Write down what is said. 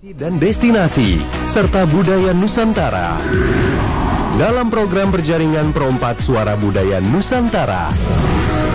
dan destinasi, serta budaya Nusantara. Dalam program berjaringan Perompak Suara Budaya Nusantara.